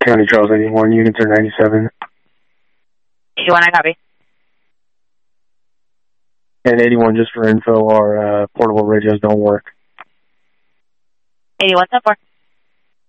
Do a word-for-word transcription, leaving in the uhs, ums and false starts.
County Charles eighty-one, units are ninety-seven. eighty-one, I copy. And eighty-one, just for info, our uh, portable radios don't work. eighty-one, ten four.